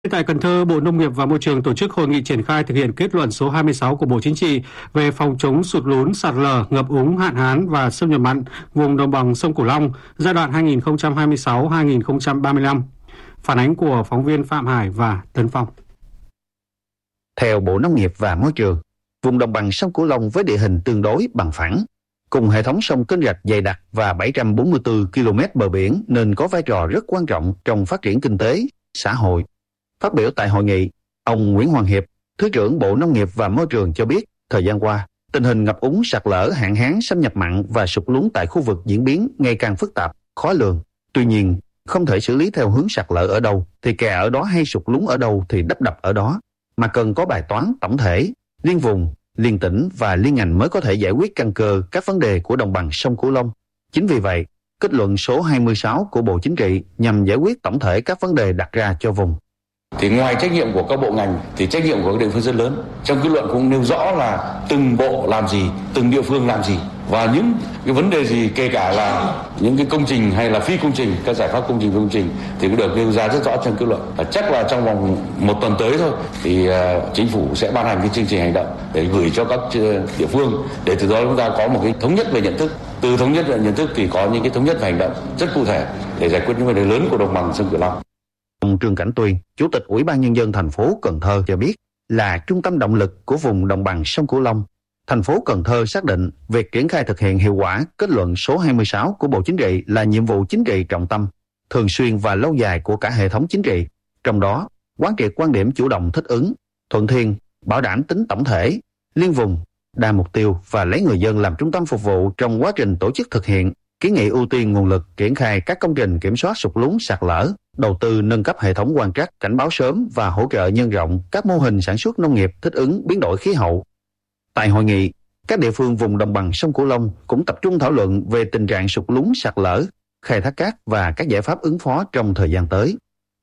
Tại Cần Thơ, Bộ Nông nghiệp và Môi trường tổ chức hội nghị triển khai thực hiện kết luận số 26 của Bộ Chính trị về phòng chống sụt lún, sạt lở, ngập úng, hạn hán và xâm nhập mặn vùng đồng bằng sông Cửu Long giai đoạn 2026-2035. Phản ánh của phóng viên Phạm Hải và Tấn Phong. Theo Bộ Nông nghiệp và Môi trường, vùng đồng bằng sông Cửu Long với địa hình tương đối bằng phẳng, cùng hệ thống sông kênh rạch dày đặc và 744 km bờ biển nên có vai trò rất quan trọng trong phát triển kinh tế, xã hội. Phát biểu tại hội nghị, ông Nguyễn Hoàng Hiệp, Thứ trưởng Bộ Nông nghiệp và Môi trường cho biết, thời gian qua, tình hình ngập úng, sạt lở, hạn hán, xâm nhập mặn và sụt lún tại khu vực diễn biến ngày càng phức tạp, khó lường. Tuy nhiên, không thể xử lý theo hướng sạt lở ở đâu thì kè ở đó hay sụt lún ở đâu thì đắp đập ở đó, mà cần có bài toán tổng thể, liên vùng, liên tỉnh và liên ngành mới có thể giải quyết căn cơ các vấn đề của đồng bằng sông Cửu Long. Chính vì vậy, kết luận số 26 của Bộ Chính trị nhằm giải quyết tổng thể các vấn đề đặt ra cho vùng. Thì ngoài trách nhiệm của các bộ ngành thì trách nhiệm của các địa phương rất lớn. Trong kết luận cũng nêu rõ là từng bộ làm gì, từng địa phương làm gì và những cái vấn đề gì, kể cả là những cái công trình hay là phi công trình, các giải pháp công trình phi công trình thì cũng được nêu ra rất rõ trong kết luận. Và chắc là trong vòng một tuần tới thôi thì chính phủ sẽ ban hành cái chương trình hành động để gửi cho các địa phương để từ đó chúng ta có một cái thống nhất về nhận thức. Từ thống nhất về nhận thức thì có những cái thống nhất về hành động rất cụ thể để giải quyết những vấn đề lớn của đồng bằng sông Cửu Long. Ông Trương Cảnh Tuyên, Chủ tịch Ủy ban Nhân dân thành phố Cần Thơ cho biết, là trung tâm động lực của vùng đồng bằng sông Cửu Long, thành phố Cần Thơ xác định việc triển khai thực hiện hiệu quả kết luận số 26 của Bộ Chính trị là nhiệm vụ chính trị trọng tâm, thường xuyên và lâu dài của cả hệ thống chính trị. Trong đó, quán triệt quan điểm chủ động thích ứng, thuận thiên, bảo đảm tính tổng thể, liên vùng, đa mục tiêu và lấy người dân làm trung tâm phục vụ trong quá trình tổ chức thực hiện. Kiến nghị ưu tiên nguồn lực triển khai các công trình kiểm soát sụt lún, sạt lở, đầu tư nâng cấp hệ thống quan trắc, cảnh báo sớm và hỗ trợ nhân rộng các mô hình sản xuất nông nghiệp thích ứng biến đổi khí hậu. Tại hội nghị, các địa phương vùng đồng bằng sông Cửu Long cũng tập trung thảo luận về tình trạng sụt lún, sạt lở, khai thác cát và các giải pháp ứng phó trong thời gian tới.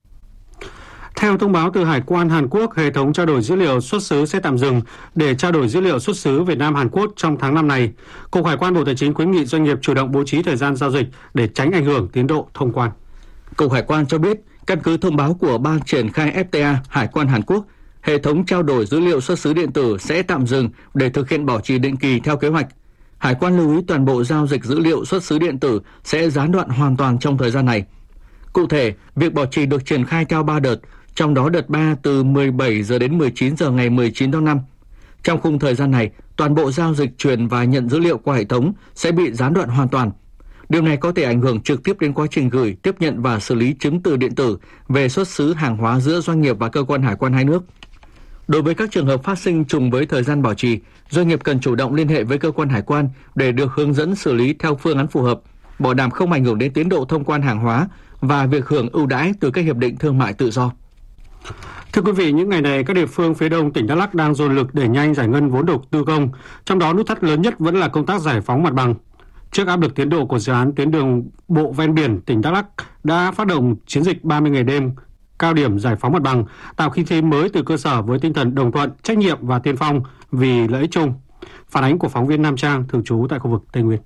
Theo thông báo từ Hải quan Hàn Quốc, hệ thống trao đổi dữ liệu xuất xứ sẽ tạm dừng để trao đổi dữ liệu xuất xứ Việt Nam Hàn Quốc trong tháng 5 này. Cục Hải quan Bộ Tài chính khuyến nghị doanh nghiệp chủ động bố trí thời gian giao dịch để tránh ảnh hưởng tiến độ thông quan. Cục Hải quan cho biết, căn cứ thông báo của Ban triển khai FTA Hải quan Hàn Quốc, hệ thống trao đổi dữ liệu xuất xứ điện tử sẽ tạm dừng để thực hiện bảo trì định kỳ theo kế hoạch. Hải quan lưu ý toàn bộ giao dịch dữ liệu xuất xứ điện tử sẽ gián đoạn hoàn toàn trong thời gian này. Cụ thể, việc bảo trì được triển khai theo 3 đợt, trong đó đợt 3 từ 17 giờ đến 19 giờ ngày 19 tháng 5. Trong khung thời gian này, toàn bộ giao dịch truyền và nhận dữ liệu qua hệ thống sẽ bị gián đoạn hoàn toàn. Điều này có thể ảnh hưởng trực tiếp đến quá trình gửi, tiếp nhận và xử lý chứng từ điện tử về xuất xứ hàng hóa giữa doanh nghiệp và cơ quan hải quan hai nước. Đối với các trường hợp phát sinh trùng với thời gian bảo trì, doanh nghiệp cần chủ động liên hệ với cơ quan hải quan để được hướng dẫn xử lý theo phương án phù hợp, bảo đảm không ảnh hưởng đến tiến độ thông quan hàng hóa và việc hưởng ưu đãi từ các hiệp định thương mại tự do. Thưa quý vị, những ngày này các địa phương phía đông tỉnh Đắk Lắk đang dồn lực đẩy nhanh giải ngân vốn đầu tư công, trong đó nút thắt lớn nhất vẫn là công tác giải phóng mặt bằng. Trước áp lực tiến độ của dự án tuyến đường bộ ven biển, tỉnh Đắk Lắk đã phát động chiến dịch 30 ngày đêm cao điểm giải phóng mặt bằng, tạo khí thế mới từ cơ sở với tinh thần đồng thuận, trách nhiệm và tiên phong vì lợi ích chung. Phản ánh của phóng viên Nam Trang thường trú tại khu vực Tây Nguyên.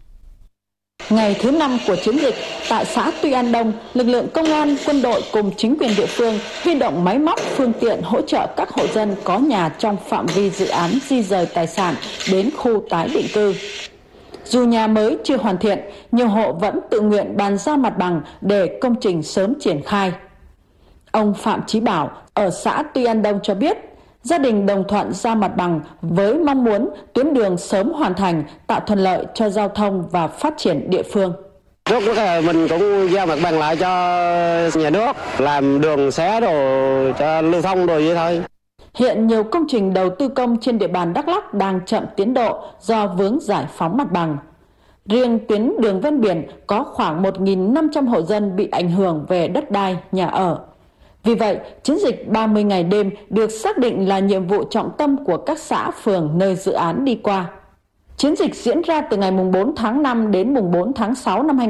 Ngày thứ 5 của chiến dịch, tại xã Tuy An Đông, lực lượng công an, quân đội cùng chính quyền địa phương huy động máy móc, phương tiện hỗ trợ các hộ dân có nhà trong phạm vi dự án di rời tài sản đến khu tái định cư. Dù nhà mới chưa hoàn thiện, nhiều hộ vẫn tự nguyện bàn giao mặt bằng để công trình sớm triển khai. Ông Phạm Chí Bảo ở xã Tuy An Đông cho biết, gia đình đồng thuận giao mặt bằng với mong muốn tuyến đường sớm hoàn thành, tạo thuận lợi cho giao thông và phát triển địa phương. Trước mình cũng giao mặt bằng lại cho nhà nước, làm đường xé đồ cho lưu thông rồi vậy thôi. Hiện nhiều công trình đầu tư công trên địa bàn Đắk Lắk đang chậm tiến độ do vướng giải phóng mặt bằng. Riêng tuyến đường ven biển có khoảng 1.500 hộ dân bị ảnh hưởng về đất đai, nhà ở. Vì vậy, chiến dịch 30 ngày đêm được xác định là nhiệm vụ trọng tâm của các xã, phường nơi dự án đi qua. Chiến dịch diễn ra từ ngày 4 tháng 5 đến 4 tháng 6 năm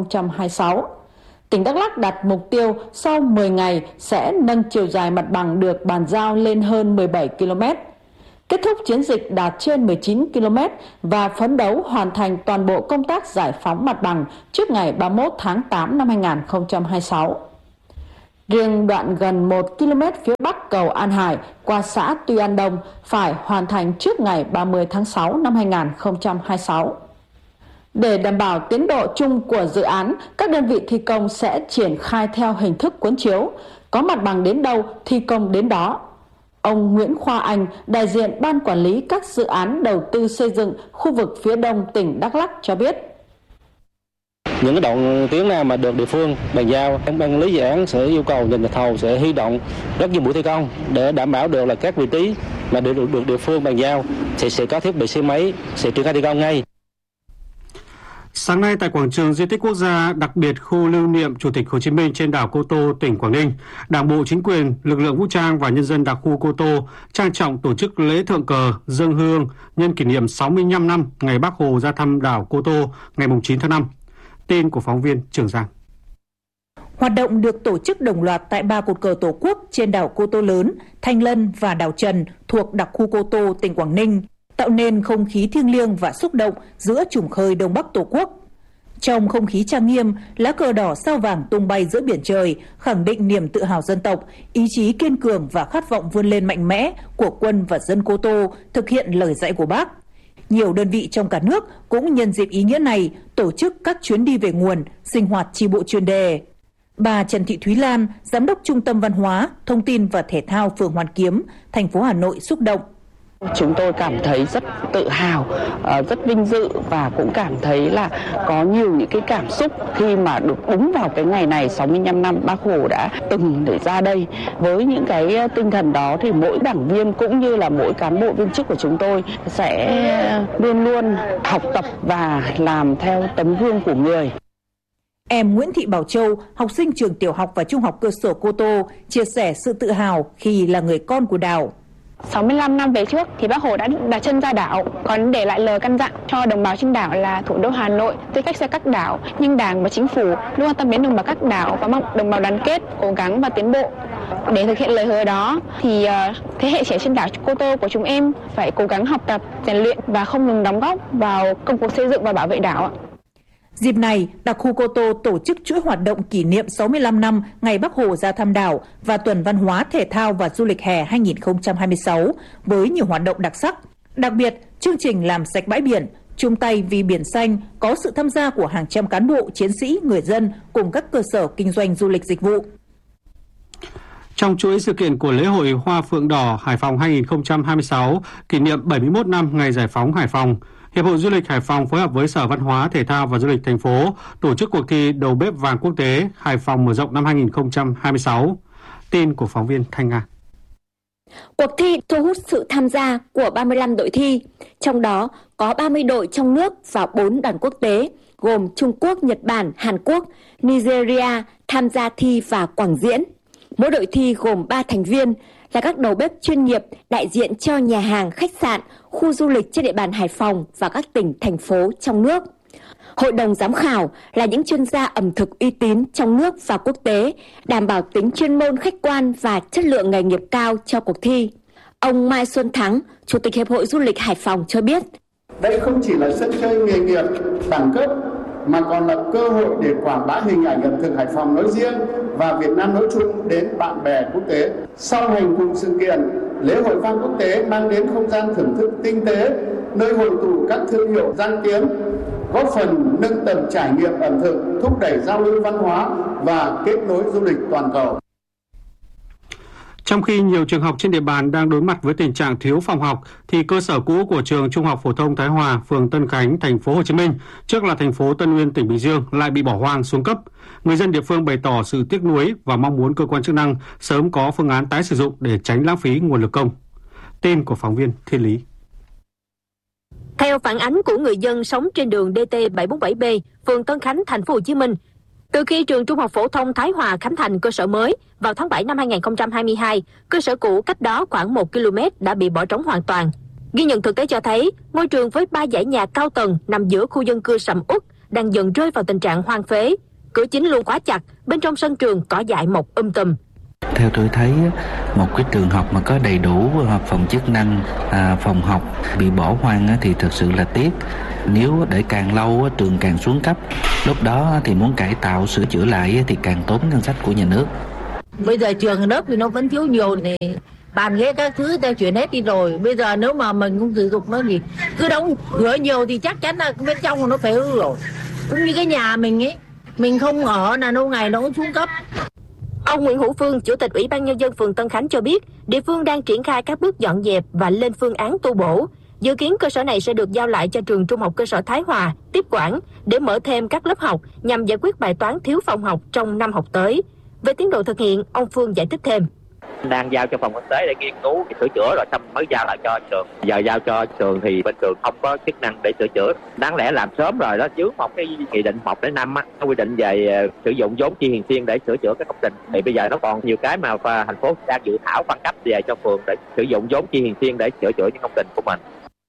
2026. Tỉnh Đắk Lắk đặt mục tiêu sau 10 ngày sẽ nâng chiều dài mặt bằng được bàn giao lên hơn 17 km. Kết thúc chiến dịch đạt trên 19 km và phấn đấu hoàn thành toàn bộ công tác giải phóng mặt bằng trước ngày 31 tháng 8 năm 2026. Riêng đoạn gần 1 km phía bắc cầu An Hải qua xã Tuy An Đông phải hoàn thành trước ngày 30 tháng 6 năm 2026. Để đảm bảo tiến độ chung của dự án, các đơn vị thi công sẽ triển khai theo hình thức cuốn chiếu, có mặt bằng đến đâu thi công đến đó. Ông Nguyễn Khoa Anh, đại diện Ban Quản lý các dự án đầu tư xây dựng khu vực phía đông tỉnh Đắk Lắk cho biết. Những cái đoạn tuyến nào mà được địa phương bàn giao, ban quản lý dự án sẽ yêu cầu nhà thầu sẽ huy động rất nhiều mũi thi công để đảm bảo được là các vị trí mà được địa phương bàn giao sẽ có thiết bị xe máy sẽ triển khai thi công ngay. Sáng nay tại quảng trường di tích quốc gia đặc biệt khu lưu niệm Chủ tịch Hồ Chí Minh trên đảo Cô Tô, tỉnh Quảng Ninh, Đảng bộ, chính quyền, lực lượng vũ trang và nhân dân đặc khu Cô Tô trang trọng tổ chức lễ thượng cờ dâng hương nhân kỷ niệm 65 năm ngày Bác Hồ ra thăm đảo Cô Tô ngày 9 tháng 5. Tin của phóng viên Trường Giang. Hoạt động được tổ chức đồng loạt tại 3 cột cờ Tổ quốc trên đảo Cô Tô Lớn, Thanh Lân và đảo Trần thuộc đặc khu Cô Tô, tỉnh Quảng Ninh, tạo nên không khí thiêng liêng và xúc động giữa trùng khơi Đông Bắc Tổ quốc. Trong không khí trang nghiêm, lá cờ đỏ sao vàng tung bay giữa biển trời, khẳng định niềm tự hào dân tộc, ý chí kiên cường và khát vọng vươn lên mạnh mẽ của quân và dân Cô Tô thực hiện lời dạy của Bác. Nhiều đơn vị trong cả nước cũng nhân dịp ý nghĩa này tổ chức các chuyến đi về nguồn, sinh hoạt chi bộ chuyên đề. Bà Trần Thị Thúy Lan, Giám đốc Trung tâm Văn hóa, Thông tin và Thể thao phường Hoàn Kiếm, thành phố Hà Nội xúc động. Chúng tôi cảm thấy rất tự hào, rất vinh dự và cũng cảm thấy là có nhiều những cái cảm xúc khi mà được đúng vào cái ngày này 65 năm Bác Hồ đã từng để ra đây. Với những cái tinh thần đó thì mỗi đảng viên cũng như là mỗi cán bộ viên chức của chúng tôi sẽ luôn luôn học tập và làm theo tấm gương của người. Em Nguyễn Thị Bảo Châu, học sinh trường tiểu học và trung học cơ sở Cô Tô, chia sẻ sự tự hào khi là người con của đảo. 65 năm về trước thì Bác Hồ đã đặt chân ra đảo, còn để lại lời căn dặn cho đồng bào trên đảo là thủ đô Hà Nội tuy cách xa các đảo nhưng Đảng và Chính phủ luôn quan tâm đến đồng bào các đảo và mong đồng bào đoàn kết, cố gắng và tiến bộ. Để thực hiện lời hứa đó thì thế hệ trẻ trên đảo Cô Tô của chúng em phải cố gắng học tập, rèn luyện và không ngừng đóng góp vào công cuộc xây dựng và bảo vệ đảo. Dịp này, đặc khu Cô Tô tổ chức chuỗi hoạt động kỷ niệm 65 năm ngày Bác Hồ ra thăm đảo và tuần văn hóa, thể thao và du lịch hè 2026 với nhiều hoạt động đặc sắc. Đặc biệt, chương trình làm sạch bãi biển, chung tay vì biển xanh có sự tham gia của hàng trăm cán bộ, chiến sĩ, người dân cùng các cơ sở kinh doanh du lịch dịch vụ. Trong chuỗi sự kiện của lễ hội Hoa Phượng Đỏ Hải Phòng 2026, kỷ niệm 71 năm ngày giải phóng Hải Phòng, Hiệp hội Du lịch Hải Phòng phối hợp với Sở Văn hóa, Thể thao và Du lịch thành phố tổ chức cuộc thi Đầu bếp vàng quốc tế Hải Phòng mở rộng năm 2026. Tin của phóng viên Thanh Nga. Cuộc thi thu hút sự tham gia của 35 đội thi, trong đó có 30 đội trong nước và 4 đoàn quốc tế, gồm Trung Quốc, Nhật Bản, Hàn Quốc, Nigeria tham gia thi và quảng diễn. Mỗi đội thi gồm 3 thành viên là các đầu bếp chuyên nghiệp đại diện cho nhà hàng, khách sạn, khu du lịch trên địa bàn Hải Phòng và các tỉnh, thành phố trong nước. Hội đồng giám khảo là những chuyên gia ẩm thực uy tín trong nước và quốc tế, đảm bảo tính chuyên môn, khách quan và chất lượng nghề nghiệp cao cho cuộc thi. Ông Mai Xuân Thắng, Chủ tịch Hiệp hội Du lịch Hải Phòng cho biết. Đây không chỉ là sân chơi nghề nghiệp đẳng cấp mà còn là cơ hội để quảng bá hình ảnh ẩm thực Hải Phòng nói riêng và Việt Nam nói chung đến bạn bè quốc tế. Song hành cùng sự kiện, lễ hội vang quốc tế mang đến không gian thưởng thức tinh tế, nơi hội tụ các thương hiệu danh tiếng, góp phần nâng tầm trải nghiệm ẩm thực, thúc đẩy giao lưu văn hóa và kết nối du lịch toàn cầu. Trong khi nhiều trường học trên địa bàn đang đối mặt với tình trạng thiếu phòng học, thì cơ sở cũ của trường Trung học phổ thông Thái Hòa, phường Tân Khánh, thành phố Hồ Chí Minh, trước là thành phố Tân Uyên, tỉnh Bình Dương lại bị bỏ hoang xuống cấp. Người dân địa phương bày tỏ sự tiếc nuối và mong muốn cơ quan chức năng sớm có phương án tái sử dụng để tránh lãng phí nguồn lực công. Tin của phóng viên Thiên Lý. Theo phản ánh của người dân sống trên đường DT747B, phường Tân Khánh, thành phố Hồ Chí Minh, từ khi trường Trung học phổ thông Thái Hòa khánh thành cơ sở mới vào tháng 7 năm 2022, cơ sở cũ cách đó khoảng 1 km đã bị bỏ trống hoàn toàn. Ghi nhận thực tế cho thấy, ngôi trường với 3 dãy nhà cao tầng nằm giữa khu dân cư sầm uất đang dần rơi vào tình trạng hoang phế. Cửa chính luôn khóa chặt, bên trong sân trường cỏ dại mọc tùm. Theo tôi thấy, một cái trường học mà có đầy đủ phòng chức năng, phòng học bị bỏ hoang thì thực sự là tiếc. Nếu để càng lâu trường càng xuống cấp, lúc đó thì muốn cải tạo sửa chữa lại thì càng tốn ngân sách của nhà nước. Bây giờ trường lớp thì nó vẫn thiếu nhiều, thì bàn ghế các thứ ta chuyển hết đi rồi. Bây giờ nếu mà mình không sử dụng nó thì cứ đóng cửa nhiều thì chắc chắn là bên trong nó phải hư rồi. Cũng như cái nhà mình ấy, mình không ở là lâu ngày nó cũng xuống cấp. Ông Nguyễn Hữu Phương, Chủ tịch Ủy ban Nhân dân phường Tân Khánh cho biết, địa phương đang triển khai các bước dọn dẹp và lên phương án tu bổ. Dự kiến cơ sở này sẽ được giao lại cho trường Trung học cơ sở Thái Hòa tiếp quản để mở thêm các lớp học nhằm giải quyết bài toán thiếu phòng học trong năm học tới. Về tiến độ thực hiện, ông Phương giải thích thêm. Đang giao cho phòng kinh tế để nghiên cứu sửa chữa rồi xong mới giao lại cho trường. Giờ giao cho trường thì bên trường không có chức năng để sửa chữa. Đáng lẽ làm sớm rồi đó, chứ một cái nghị định 1/5 nó quy định về sử dụng vốn chi thường xuyên để sửa chữa các công trình. Thì bây giờ nó còn nhiều cái mà thành phố đang dự thảo phân cấp về cho phường để sử dụng vốn chi thường xuyên để sửa chữa những công trình của mình.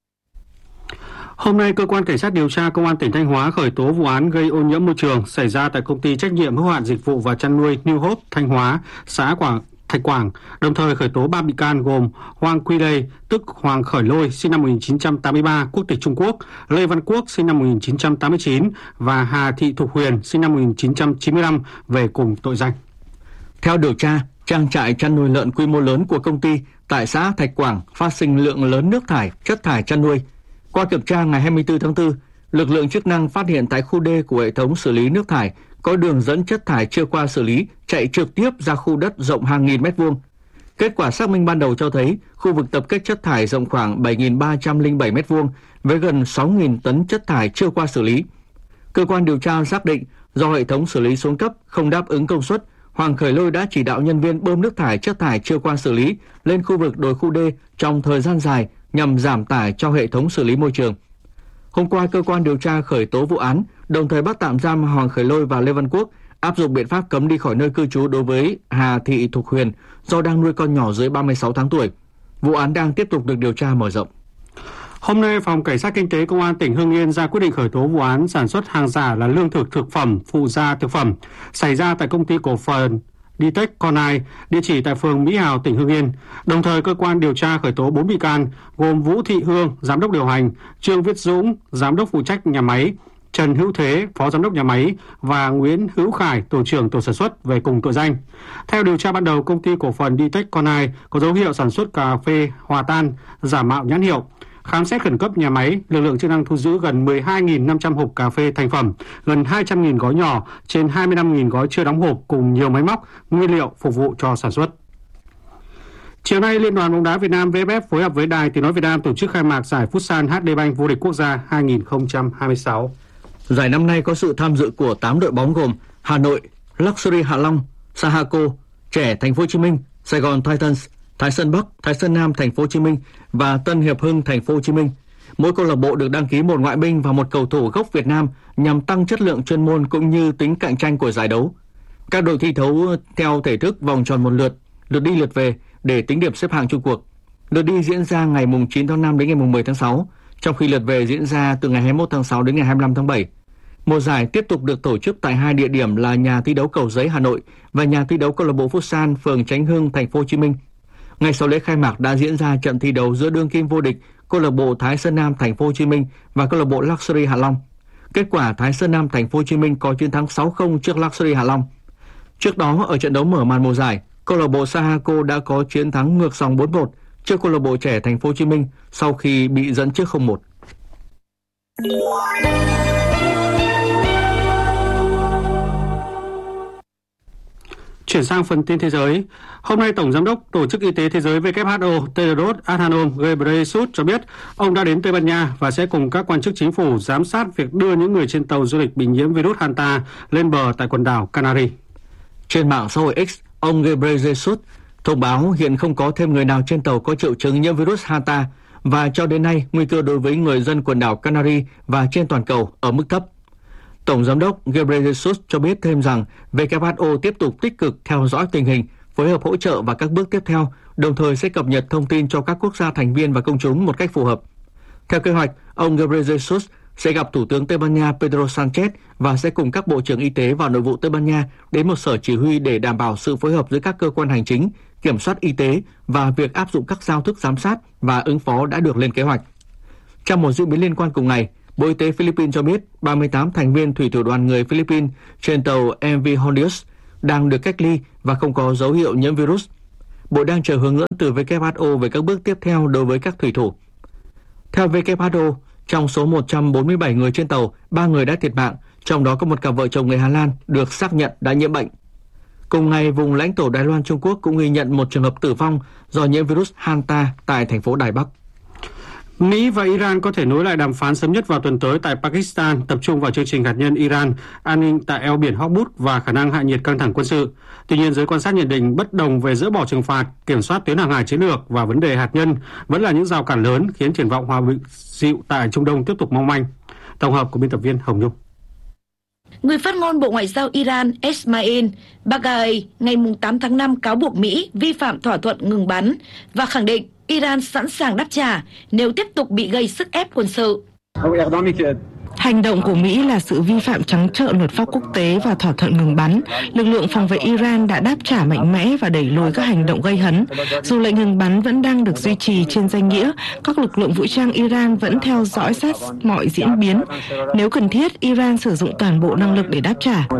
Hôm nay, Cơ quan Cảnh sát điều tra Công an tỉnh Thanh Hóa khởi tố vụ án gây ô nhiễm môi trường xảy ra tại Công ty Trách nhiệm hữu hạn Dịch vụ và Chăn nuôi New Hope Thanh Hóa, xã Thạch Quảng, đồng thời khởi tố 3 bị can gồm Hoàng Quy Lê, tức Hoàng Khởi Lôi, sinh năm 1983, quốc tịch Trung Quốc, Lê Văn Quốc, sinh năm 1989 và Hà Thị Thục Huyền, sinh năm 1995 về cùng tội danh. Theo điều tra, trang trại chăn nuôi lợn quy mô lớn của công ty tại xã Thạch Quảng phát sinh lượng lớn nước thải, chất thải chăn nuôi. Qua kiểm tra ngày 24 tháng 4, lực lượng chức năng phát hiện tại khu D của hệ thống xử lý nước thải có đường dẫn chất thải chưa qua xử lý chạy trực tiếp ra khu đất rộng hàng nghìn mét vuông. Kết quả xác minh ban đầu cho thấy khu vực tập kết chất thải rộng khoảng 7.307 mét vuông với gần 6.000 tấn chất thải chưa qua xử lý. Cơ quan điều tra xác định do hệ thống xử lý xuống cấp không đáp ứng công suất, Hoàng Khởi Lôi đã chỉ đạo nhân viên bơm nước thải chất thải chưa qua xử lý lên khu vực đồi khu D trong thời gian dài nhằm giảm tải cho hệ thống xử lý môi trường. Hôm qua, cơ quan điều tra khởi tố vụ án, đồng thời bắt tạm giam Hoàng Khởi Lôi và Lê Văn Quốc, áp dụng biện pháp cấm đi khỏi nơi cư trú đối với Hà Thị Thục Huyền do đang nuôi con nhỏ dưới 36 tháng tuổi. Vụ án đang tiếp tục được điều tra mở rộng. Hôm nay, Phòng Cảnh sát Kinh tế Công an tỉnh Hưng Yên ra quyết định khởi tố vụ án sản xuất hàng giả là lương thực, thực phẩm, phụ gia thực phẩm xảy ra tại công ty cổ phần Ditech Conai, địa chỉ tại phường Mỹ Hào, tỉnh Hưng Yên. Đồng thời, cơ quan điều tra khởi tố 4 bị can gồm Vũ Thị Hương, giám đốc điều hành, Trương Viết Dũng, giám đốc phụ trách nhà máy, Trần Hữu Thế, phó giám đốc nhà máy và Nguyễn Hữu Khải, tổ trưởng tổ sản xuất về cùng tội danh. Theo điều tra ban đầu, công ty cổ phần Ditech Conai có dấu hiệu sản xuất cà phê hòa tan, giả mạo nhãn hiệu. Khám xét khẩn cấp nhà máy, lực lượng chức năng thu giữ gần 12.500 hộp cà phê thành phẩm, gần 200.000 gói nhỏ, trên 25.000 gói chưa đóng hộp cùng nhiều máy móc, nguyên liệu phục vụ cho sản xuất. Chiều nay, Liên đoàn bóng đá Việt Nam VFF phối hợp với Đài Tiếng nói Việt Nam tổ chức khai mạc giải Futsal HD Bank vô địch quốc gia 2026. Giải năm nay có sự tham dự của 8 đội bóng gồm Hà Nội, Luxury Hạ Long, Sahaco, Trẻ Thành phố Hồ Chí Minh, Sài Gòn Titans, Thái Sơn Bắc, Thái Sơn Nam Thành phố Hồ Chí Minh và Tân Hiệp Hưng Thành phố Hồ Chí Minh. Mỗi câu lạc bộ được đăng ký một ngoại binh và một cầu thủ gốc Việt Nam nhằm tăng chất lượng chuyên môn cũng như tính cạnh tranh của giải đấu. Các đội thi đấu theo thể thức vòng tròn một lượt, lượt đi lượt về để tính điểm xếp hạng chung cuộc. Lượt đi diễn ra ngày 9 tháng 5 đến ngày 10 tháng 6, trong khi lượt về diễn ra từ ngày 21 tháng 6 đến ngày 25 tháng 7. Mùa giải tiếp tục được tổ chức tại 2 địa điểm là nhà thi đấu Cầu Giấy Hà Nội và nhà thi đấu câu lạc bộ Futsal phường Chánh Hưng Thành phố Hồ Chí Minh. Ngay sau lễ khai mạc đã diễn ra trận thi đấu giữa đương kim vô địch câu lạc bộ Thái Sơn Nam Thành phố Hồ Chí Minh và câu lạc bộ Luxury Hạ Long. Kết quả Thái Sơn Nam Thành phố Hồ Chí Minh có chiến thắng 6-0 trước Luxury Hạ Long. Trước đó ở trận đấu mở màn mùa giải, câu lạc bộ Sahaco đã có chiến thắng ngược dòng 4-1 trước câu lạc bộ Trẻ Thành phố Hồ Chí Minh sau khi bị dẫn trước 0-1. Chuyển sang phần tin thế giới. Hôm nay, Tổng Giám đốc Tổ chức Y tế Thế giới WHO Tedros Adhanom Ghebreyesus cho biết ông đã đến Tây Ban Nha và sẽ cùng các quan chức chính phủ giám sát việc đưa những người trên tàu du lịch bị nhiễm virus Hanta lên bờ tại quần đảo Canary. Trên mạng xã hội X, ông Ghebreyesus thông báo hiện không có thêm người nào trên tàu có triệu chứng nhiễm virus Hanta và cho đến nay nguy cơ đối với người dân quần đảo Canary và trên toàn cầu ở mức thấp. Tổng Giám đốc Ghebreyesus cho biết thêm rằng WHO tiếp tục tích cực theo dõi tình hình, phối hợp hỗ trợ và các bước tiếp theo, đồng thời sẽ cập nhật thông tin cho các quốc gia thành viên và công chúng một cách phù hợp. Theo kế hoạch, ông Ghebreyesus sẽ gặp Thủ tướng Tây Ban Nha Pedro Sanchez và sẽ cùng các Bộ trưởng Y tế và Nội vụ Tây Ban Nha đến một sở chỉ huy để đảm bảo sự phối hợp giữa các cơ quan hành chính, kiểm soát y tế và việc áp dụng các giao thức giám sát và ứng phó đã được lên kế hoạch. Trong một diễn biến liên quan cùng ngày, Bộ Y tế Philippines cho biết 38 thành viên thủy thủ đoàn người Philippines trên tàu MV Hondius đang được cách ly và không có dấu hiệu nhiễm virus. Bộ đang chờ hướng dẫn từ WHO về các bước tiếp theo đối với các thủy thủ. Theo WHO, trong số 147 người trên tàu, 3 người đã thiệt mạng, trong đó có một cặp vợ chồng người Hà Lan được xác nhận đã nhiễm bệnh. Cùng ngày, vùng lãnh thổ Đài Loan Trung Quốc cũng ghi nhận một trường hợp tử vong do nhiễm virus Hanta tại thành phố Đài Bắc. Mỹ và Iran có thể nối lại đàm phán sớm nhất vào tuần tới tại Pakistan, tập trung vào chương trình hạt nhân Iran, an ninh tại eo biển Hormuz và khả năng hạ nhiệt căng thẳng quân sự. Tuy nhiên, giới quan sát nhận định bất đồng về dỡ bỏ trừng phạt, kiểm soát tuyến hàng hải chiến lược và vấn đề hạt nhân vẫn là những rào cản lớn khiến triển vọng hòa bình dịu tại Trung Đông tiếp tục mong manh. Tổng hợp của biên tập viên Hồng Nhung. Người phát ngôn Bộ Ngoại giao Iran Esmail Baghaei ngày 8 tháng 5 cáo buộc Mỹ vi phạm thỏa thuận ngừng bắn và khẳng định Iran sẵn sàng đáp trả nếu tiếp tục bị gây sức ép quân sự. Hành động của Mỹ là sự vi phạm trắng trợn luật pháp quốc tế và thỏa thuận ngừng bắn. Lực lượng phòng vệ Iran đã đáp trả mạnh mẽ và đẩy lùi các hành động gây hấn. Dù lệnh ngừng bắn vẫn đang được duy trì trên danh nghĩa, các lực lượng vũ trang Iran vẫn theo dõi sát mọi diễn biến. Nếu cần thiết, Iran sử dụng toàn bộ năng lực để đáp trả.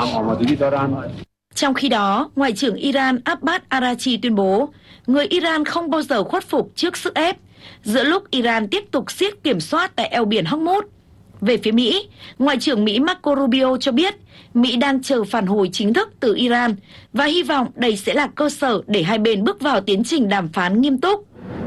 Trong khi đó, Ngoại trưởng Iran Abbas Araghchi tuyên bố, người Iran không bao giờ khuất phục trước sức ép, giữa lúc Iran tiếp tục siết kiểm soát tại eo biển Hormuz. Về phía Mỹ, Ngoại trưởng Mỹ Marco Rubio cho biết Mỹ đang chờ phản hồi chính thức từ Iran và hy vọng đây sẽ là cơ sở để hai bên bước vào tiến trình đàm phán nghiêm túc.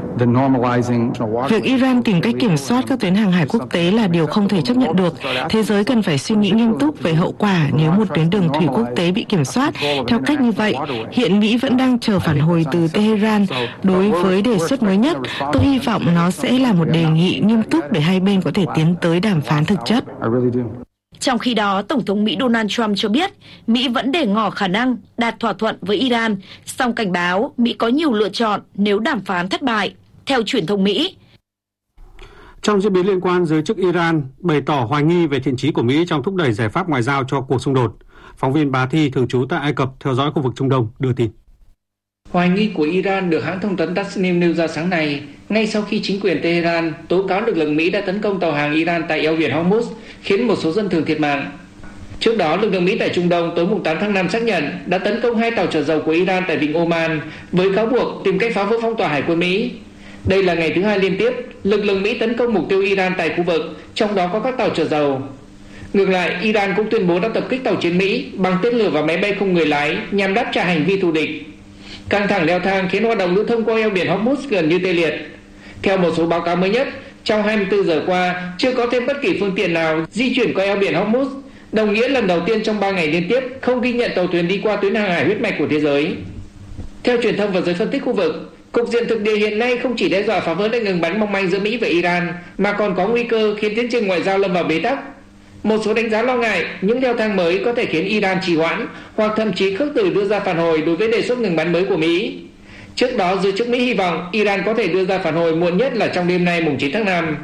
Việc Iran tìm cách kiểm soát các tuyến hàng hải quốc tế là điều không thể chấp nhận được. Thế giới cần phải suy nghĩ nghiêm túc về hậu quả nếu một tuyến đường thủy quốc tế bị kiểm soát theo cách như vậy. Hiện Mỹ vẫn đang chờ phản hồi từ Tehran đối với đề xuất mới nhất. Tôi hy vọng nó sẽ là một đề nghị nghiêm túc để hai bên có thể tiến tới đàm phán thực chất. Trong khi đó, Tổng thống Mỹ Donald Trump cho biết Mỹ vẫn để ngỏ khả năng đạt thỏa thuận với Iran, song cảnh báo Mỹ có nhiều lựa chọn nếu đàm phán thất bại. Theo truyền thông Mỹ, trong diễn biến liên quan, giới chức Iran bày tỏ hoài nghi về thiện chí của Mỹ trong thúc đẩy giải pháp ngoại giao cho cuộc xung đột. Phóng viên Bá Thi thường trú tại Ai Cập theo dõi khu vực Trung Đông đưa tin. Hoài nghi của Iran được hãng thông tấn Tasnim nêu ra sáng nay, ngay sau khi chính quyền Tehran tố cáo lực lượng Mỹ đã tấn công tàu hàng Iran tại eo biển Hormuz, khiến một số dân thường thiệt mạng. Trước đó, lực lượng Mỹ tại Trung Đông tối 8 tháng 5 xác nhận đã tấn công 2 tàu chở dầu của Iran tại vịnh Oman với cáo buộc tìm cách phá vỡ phong tỏa hải quân Mỹ. Đây là ngày thứ 2 liên tiếp lực lượng Mỹ tấn công mục tiêu Iran tại khu vực, trong đó có các tàu chở dầu. Ngược lại, Iran cũng tuyên bố đã tập kích tàu chiến Mỹ bằng tên lửa và máy bay không người lái nhằm đáp trả hành vi thù địch. Căng thẳng leo thang khiến hoạt động lưu thông qua eo biển Hormuz gần như tê liệt. Theo một số báo cáo mới nhất, trong 24 giờ qua, chưa có thêm bất kỳ phương tiện nào di chuyển qua eo biển Hormuz, đồng nghĩa lần đầu tiên trong 3 ngày liên tiếp không ghi nhận tàu thuyền đi qua tuyến hàng hải huyết mạch của thế giới. Theo truyền thông và giới phân tích khu vực, cục diện thực địa hiện nay không chỉ đe dọa phá vỡ lệnh ngừng bắn mong manh giữa Mỹ và Iran, mà còn có nguy cơ khiến tiến trình ngoại giao lâm vào bế tắc. Một số đánh giá lo ngại những leo thang mới có thể khiến Iran trì hoãn hoặc thậm chí khước từ đưa ra phản hồi đối với đề xuất ngừng bắn mới của Mỹ. Trước đó, giới chức Mỹ hy vọng Iran có thể đưa ra phản hồi muộn nhất là trong đêm nay 9 tháng 5.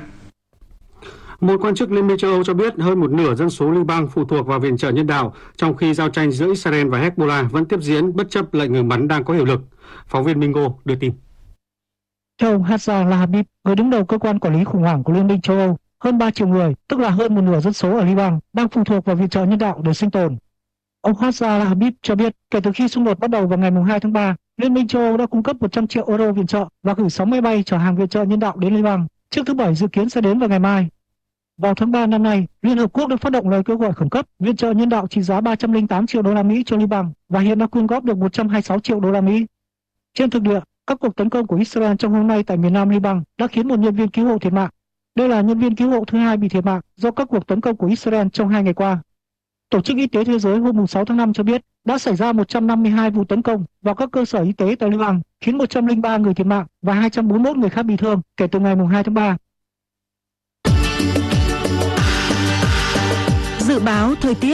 Một quan chức Liên minh châu Âu cho biết hơn một nửa dân số Liban phụ thuộc vào viện trợ nhân đạo, trong khi giao tranh giữa Israel và Hezbollah vẫn tiếp diễn bất chấp lệnh ngừng bắn đang có hiệu lực. Phóng viên Mingo đưa tin. Theo ông Hassan Lahabib, người đứng đầu cơ quan quản lý khủng hoảng của Liên minh châu Âu, hơn 3 triệu người, tức là hơn một nửa dân số ở Liban, đang phụ thuộc vào viện trợ nhân đạo để sinh tồn. Ông Hassan Lahabib cho biết kể từ khi xung đột bắt đầu vào ngày 2 tháng 3, Liên minh châu Âu đã cung cấp 100 triệu euro viện trợ và gửi 6 máy bay chở hàng viện trợ nhân đạo đến Liban, chiếc thứ 7 dự kiến sẽ đến vào ngày mai. Vào tháng 3 năm nay, Liên Hợp Quốc đã phát động lời kêu gọi khẩn cấp viện trợ nhân đạo trị giá 308 triệu đô la Mỹ cho Liban và hiện đã quyên góp được 126 triệu đô la Mỹ. Trên thực địa, các cuộc tấn công của Israel trong hôm nay tại miền nam Liban đã khiến một nhân viên cứu hộ thiệt mạng. Đây là nhân viên cứu hộ thứ 2 bị thiệt mạng do các cuộc tấn công của Israel trong 2 ngày qua. Tổ chức Y tế Thế giới hôm 6 tháng 5 cho biết đã xảy ra 152 vụ tấn công vào các cơ sở y tế tại Liban, khiến 103 người thiệt mạng và 241 người khác bị thương kể từ ngày 2 tháng 3. Dự báo thời tiết.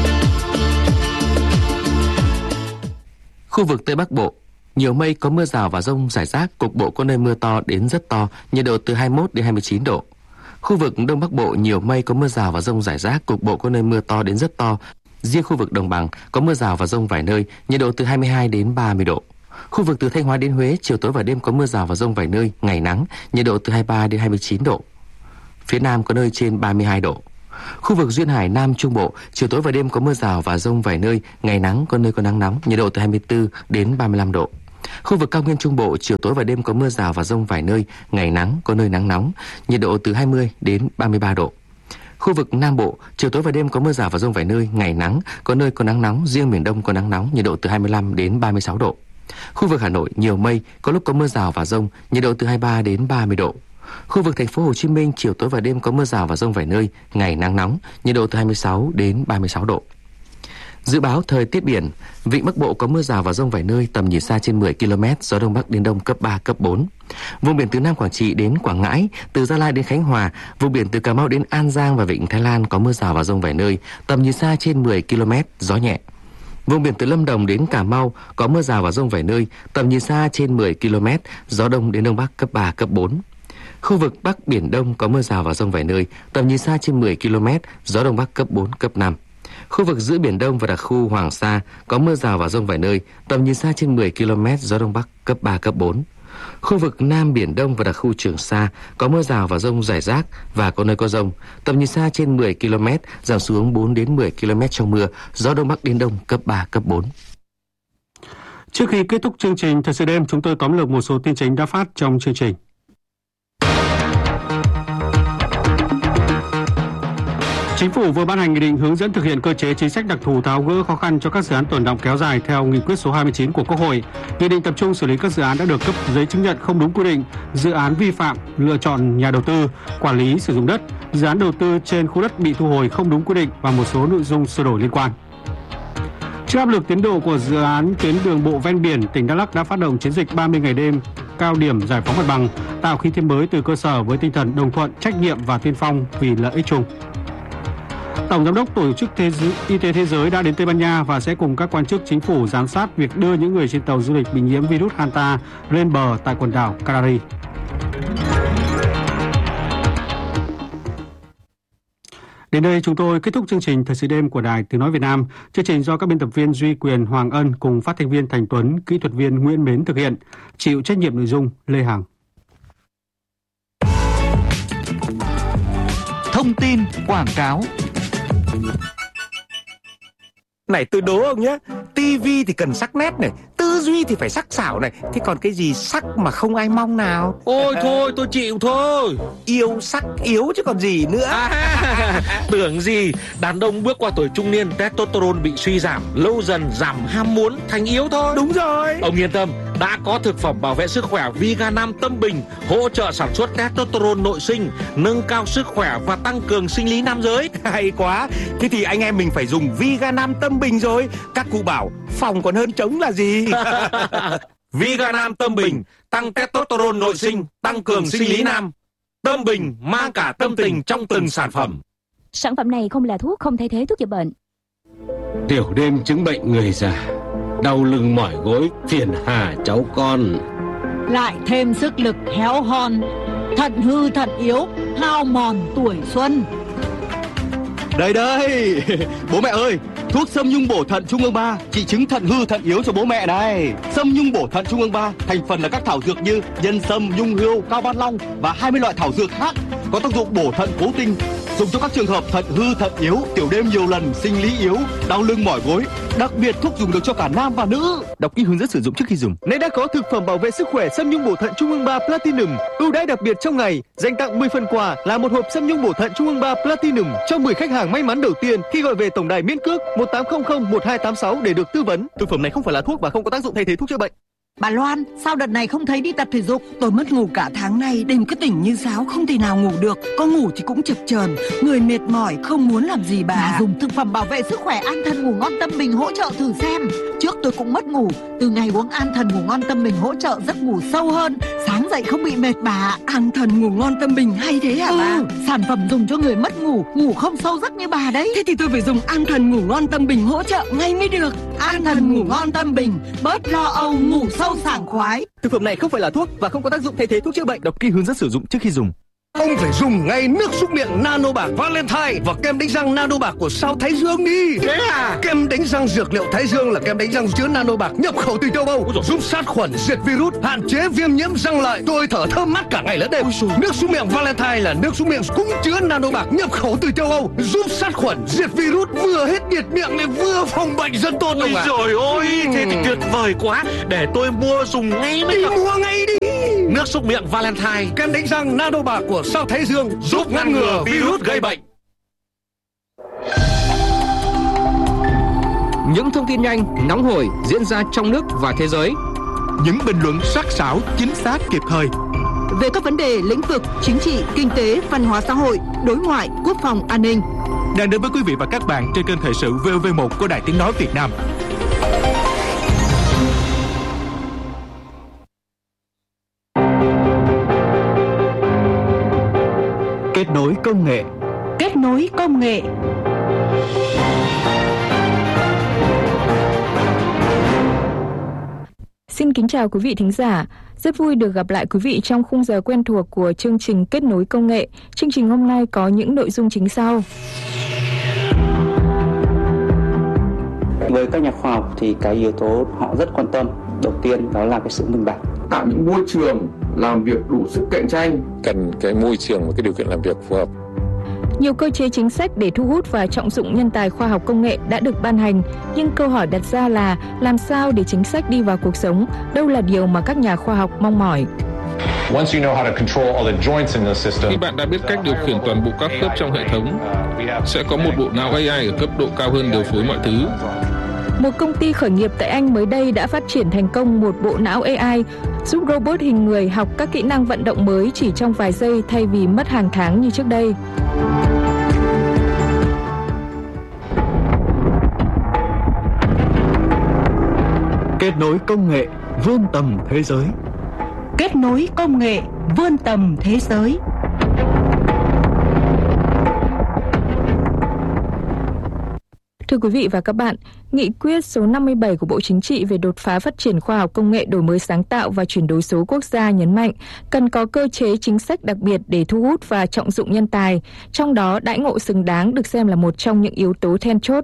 Khu vực Tây Bắc Bộ, nhiều mây có mưa rào và dông rải rác, cục bộ có nơi mưa to đến rất to, nhiệt độ từ 21 đến 29 độ. Khu vực Đông Bắc Bộ nhiều mây có mưa rào và dông rải rác, cục bộ có nơi mưa to đến rất to. Riêng khu vực Đồng Bằng có mưa rào và dông vài nơi, nhiệt độ từ 22 đến 30 độ. Khu vực từ Thanh Hóa đến Huế, chiều tối và đêm có mưa rào và dông vài nơi, ngày nắng, nhiệt độ từ 23 đến 29 độ. Phía Nam có nơi trên 32 độ. Khu vực duyên hải Nam Trung Bộ, chiều tối và đêm có mưa rào và dông vài nơi, ngày nắng, có nơi có nắng nóng, nhiệt độ từ 24 đến 35 độ. Khu vực cao nguyên Trung Bộ, chiều tối và đêm có mưa rào và dông vài nơi, ngày nắng, có nơi nắng nóng, nhiệt độ từ 20 đến 33 độ. Khu vực Nam Bộ, chiều tối và đêm có mưa rào và dông vài nơi, ngày nắng, có nơi có nắng nóng, riêng miền Đông có nắng nóng, nhiệt độ từ 25 đến 36 độ. Khu vực Hà Nội, nhiều mây, có lúc có mưa rào và dông, nhiệt độ từ 23 đến 30 độ. Khu vực Thành phố Hồ Chí Minh, chiều tối và đêm có mưa rào và dông vài nơi, ngày nắng nóng, nhiệt độ từ 26 đến 36 độ. Dự báo thời tiết biển, vịnh Bắc Bộ có mưa rào và dông vài nơi, tầm nhìn xa trên 10 km, gió Đông Bắc đến Đông cấp 3, cấp 4. Vùng biển từ Nam Quảng Trị đến Quảng Ngãi, từ Gia Lai đến Khánh Hòa, vùng biển từ Cà Mau đến An Giang và vịnh Thái Lan có mưa rào và dông vài nơi, tầm nhìn xa trên 10 km, gió nhẹ. Vùng biển từ Lâm Đồng đến Cà Mau có mưa rào và dông vài nơi, tầm nhìn xa trên 10 km, gió Đông đến Đông Bắc cấp 3, cấp 4. Khu vực Bắc Biển Đông có mưa rào và dông vài nơi, tầm nhìn xa trên 10 km, gió Đông Bắc cấp 4, cấp 5. Khu vực giữa Biển Đông và đặc khu Hoàng Sa có mưa rào và dông vài nơi, tầm nhìn xa trên 10 km, gió Đông Bắc cấp 3, cấp 4. Khu vực Nam Biển Đông và đặc khu Trường Sa có mưa rào và dông rải rác và có nơi có dông, tầm nhìn xa trên 10 km, giảm xuống 4 đến 10 km trong mưa, gió Đông Bắc đến Đông cấp 3, cấp 4. Trước khi kết thúc chương trình Thời sự đêm, chúng tôi tóm lược một số tin chính đã phát trong chương trình. Chính phủ vừa ban hành nghị định hướng dẫn thực hiện cơ chế chính sách đặc thù tháo gỡ khó khăn cho các dự án tồn đọng kéo dài theo nghị quyết số 29 của Quốc hội. Nghị định tập trung xử lý các dự án đã được cấp giấy chứng nhận không đúng quy định, dự án vi phạm, lựa chọn nhà đầu tư, quản lý sử dụng đất, dự án đầu tư trên khu đất bị thu hồi không đúng quy định và một số nội dung sửa đổi liên quan. Trước áp lực tiến độ của dự án tuyến đường bộ ven biển, tỉnh Đắk Lắk đã phát động chiến dịch 30 ngày đêm cao điểm giải phóng mặt bằng, tạo khí thế mới từ cơ sở với tinh thần đồng thuận, trách nhiệm và tiên phong vì lợi ích chung. Tổng giám đốc Tổ chức Y tế Thế giới đã đến Tây Ban Nha và sẽ cùng các quan chức chính phủ giám sát việc đưa những người trên tàu du lịch bị nhiễm virus Hanta lên bờ tại quần đảo Canary. Đến đây chúng tôi kết thúc chương trình Thời sự đêm của Đài Tiếng nói Việt Nam. Chương trình do các biên tập viên Duy Quyền, Hoàng Ân cùng phát thanh viên Thành Tuấn, kỹ thuật viên Nguyễn Mến thực hiện. Chịu trách nhiệm nội dung Lê Hằng. Thông tin quảng cáo. Này tôi đố ông nhé, tivi thì cần sắc nét này, tư duy thì phải sắc sảo này, thế còn cái gì sắc mà không ai mong nào? Ôi thôi tôi chịu thôi. Yêu sắc yếu chứ còn gì nữa. Tưởng gì, đàn ông bước qua tuổi trung niên, testosterone bị suy giảm, lâu dần giảm ham muốn thành yếu thôi. Đúng rồi. Ông yên tâm, đã có thực phẩm bảo vệ sức khỏe Viga Nam Tâm Bình, hỗ trợ sản xuất testosterone nội sinh, nâng cao sức khỏe và tăng cường sinh lý nam giới. Hay quá, thế thì anh em mình phải dùng Viga Nam Tâm Bình rồi. Các cụ bảo phòng còn hơn trống là gì. Viga Nam Tâm Bình, tăng testosterone nội sinh, tăng cường sinh lý nam. Tâm Bình mang cả tâm tình trong từng sản phẩm. Sản phẩm này không là thuốc, không thay thế thuốc chữa bệnh. Tiểu đêm chứng bệnh người già, đau lưng mỏi gối, phiền hà cháu con. Lại thêm sức lực héo hon, thận hư thận yếu, hao mòn tuổi xuân. Đây, bố mẹ ơi, thuốc Sâm Nhung Bổ Thận Trung ương 3 trị chứng thận hư thận yếu cho bố mẹ này. Sâm Nhung Bổ Thận Trung ương 3 thành phần là các thảo dược như nhân sâm, nhung hươu, cao ban long và 20 loại thảo dược khác có tác dụng bổ thận cố tinh, dùng cho các trường hợp thận hư thận yếu, tiểu đêm nhiều lần, sinh lý yếu, đau lưng mỏi gối. Đặc biệt thuốc dùng được cho cả nam và nữ. Đọc kỹ hướng dẫn sử dụng trước khi dùng. Nay đã có thực phẩm bảo vệ sức khỏe Sâm Nhung Bổ Thận Trung ương 3 Platinum, ưu đãi đặc biệt trong ngày, dành tặng 10 phần quà là một hộp Sâm Nhung Bổ Thận Trung ương 3 Platinum cho 10 khách hàng may mắn đầu tiên khi gọi về tổng đài miễn cước 1800 1286 để được tư vấn. Thực phẩm này không phải là thuốc và không có tác dụng thay thế thuốc chữa bệnh. Bà Loan, sao đợt này không thấy đi tập thể dục? Tôi mất ngủ cả tháng nay, đêm cứ tỉnh như sáo, không thể nào ngủ được. Có ngủ thì cũng chập chờn, người mệt mỏi, không muốn làm gì bà. Dùng thực phẩm bảo vệ sức khỏe An Thần Ngủ Ngon Tâm Bình hỗ trợ thử xem. Trước tôi cũng mất ngủ, từ ngày uống An Thần Ngủ Ngon Tâm Bình hỗ trợ giấc ngủ sâu hơn, sáng dậy không bị mệt bà. An Thần Ngủ Ngon Tâm Bình hay thế hả bà? Sản phẩm dùng cho người mất ngủ, ngủ không sâu giấc như bà đấy. Thế thì tôi phải dùng An Thần Ngủ Ngon Tâm Bình hỗ trợ ngay mới được. An Thần Ngủ Ngon Tâm Bình, bớt lo âu, ngủ sâu sảng khoái. Thực phẩm này không phải là thuốc và không có tác dụng thay thế thuốc chữa bệnh. Đọc kỹ hướng dẫn sử dụng trước khi dùng. ông phải dùng ngay nước súc miệng Nano Bạc Valentine và kem đánh răng Nano Bạc của Sao Thái Dương đi. Thế à? Kem đánh răng dược liệu Thái Dương là kem đánh răng chứa Nano Bạc nhập khẩu từ châu Âu, giúp sát khuẩn, diệt virus, hạn chế viêm nhiễm răng lợi, tôi thở thơm mát cả ngày lẫn đêm. Nước súc miệng Valentine là nước súc miệng cũng chứa Nano Bạc nhập khẩu từ châu Âu, giúp sát khuẩn, diệt virus, vừa hết nhiệt miệng lại vừa phòng bệnh rất tốt. Ôi trời ơi, thế thì tuyệt vời quá. Để tôi mua dùng ngay bây giờ. Mua ngay đi. Nước súc miệng Valentine, kem đánh răng Nano Bạc của Sao Thái Dương giúp ngăn ngừa virus gây bệnh. Những thông tin nhanh, nóng hổi diễn ra trong nước và thế giới. Những bình luận sắc sảo, chính xác, kịp thời về các vấn đề lĩnh vực chính trị, kinh tế, văn hóa xã hội, đối ngoại, quốc phòng, an ninh. Đang đến với quý vị và các bạn trên kênh Thời sự VOV1 của Đài Tiếng nói Việt Nam. Kết nối công nghệ. Kết nối công nghệ. Xin kính chào quý vị thính giả. Rất vui được gặp lại quý vị trong khung giờ quen thuộc của chương trình Kết nối công nghệ. Chương trình hôm nay có những nội dung chính sau. Với các nhà khoa học thì cái yếu tố họ rất quan tâm đầu tiên đó là cái sự minh bạch. Tạo những môi trường làm việc đủ sức cạnh tranh. Cần cái môi trường và cái điều kiện làm việc phù hợp. Nhiều cơ chế chính sách để thu hút và trọng dụng nhân tài khoa học công nghệ đã được ban hành, nhưng câu hỏi đặt ra là làm sao để chính sách đi vào cuộc sống, đâu là điều mà các nhà khoa học mong mỏi. Khi bạn đã biết cách điều khiển toàn bộ các khớp trong hệ thống, sẽ có một bộ não AI ở cấp độ cao hơn điều phối mọi thứ. Một công ty khởi nghiệp tại Anh mới đây đã phát triển thành công một bộ não AI giúp robot hình người học các kỹ năng vận động mới chỉ trong vài giây thay vì mất hàng tháng như trước đây. Kết nối công nghệ vươn tầm thế giới. Kết nối công nghệ vươn tầm thế giới. Thưa quý vị và các bạn, Nghị quyết số 57 của Bộ Chính trị về đột phá phát triển khoa học công nghệ, đổi mới sáng tạo và chuyển đổi số quốc gia nhấn mạnh cần có cơ chế chính sách đặc biệt để thu hút và trọng dụng nhân tài, trong đó đãi ngộ xứng đáng được xem là một trong những yếu tố then chốt.